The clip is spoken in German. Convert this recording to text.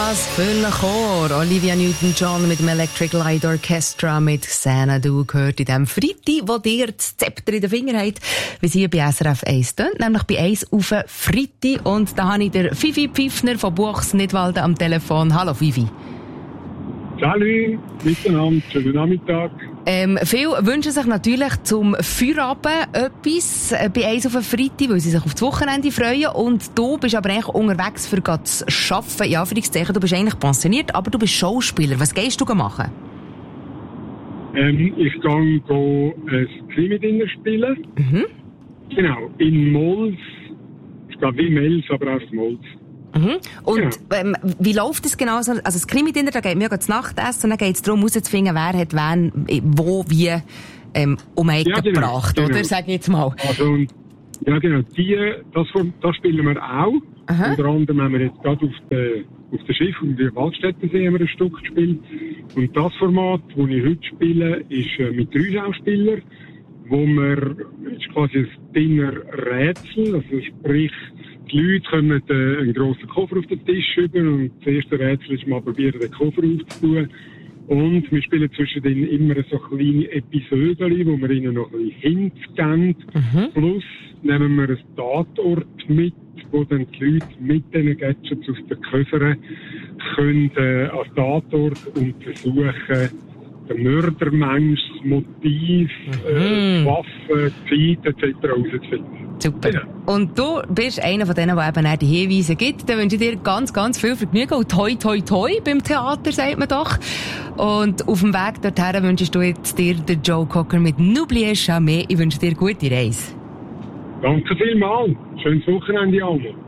Was für ein Chor! Olivia Newton-John mit dem Electric Light Orchestra mit Xanadu gehört in dem Freitag, wo dir das Zepter in den Finger hat, wie sie bei SRF 1 tönt, nämlich bei 1 auf Freitag. Und da habe ich den Fifi Pfiffner von Buchs-Nidwalden am Telefon. Hallo Fifi. Salut, miteinander, schönen Nachmittag. Viele wünschen sich natürlich zum Feierabend etwas bei 1 auf Freitag, weil sie sich auf das Wochenende freuen. Und du bist aber eigentlich unterwegs für zu arbeiten. Ja, du bist eigentlich pensioniert, aber du bist Schauspieler. Was gehst du machen? Ich gehe ein Krimi-Dinner spielen. Mhm. Genau, in Mols. Ich glaube wie Mels, aber aus Mols. Mhm. Und wie läuft das genau? Also das Krimi-Dinner, da geht mir ja zu Nachtessen und dann geht es darum, herauszufinden, wer hat wen, wo, wie um Ecke gebracht, genau. Oder? Sag ich jetzt mal. Also, ja genau, das spielen wir auch. Aha. Unter anderem haben wir jetzt gerade auf dem Schiff und der Waldstättensee haben wir ein Stück gespielt. Und das Format, das ich heute spiele, ist mit 3 Schauspielern, wo wir ist quasi ein Dinner-Rätsel, also sprich, die Leute kommen einen grossen Koffer auf den Tisch über und das erste Rätsel ist mal probieren, den Koffer aufzutun. Und wir spielen zwischendrin immer so kleine Episoden, wo wir ihnen noch ein bisschen Hints geben. Mhm. Plus nehmen wir einen Tatort mit, wo dann die Leute mit diesen Gadgets aus den Koffern können als Tatort untersuchen, der Mördermensch, das Motiv, Waffen, Zeit etc. herauszufinden. Super. Ja. Und du bist einer von denen, der eben auch die Hinweise gibt. Dann wünsche ich dir ganz, ganz viel Vergnügen und toi, toi, toi beim Theater, sagt man doch. Und auf dem Weg dorthin wünschst du jetzt dir den Joe Cocker mit N'oubliez jamais. Ich wünsche dir gute Reise. Danke vielmals. Schönes Wochenende, alle.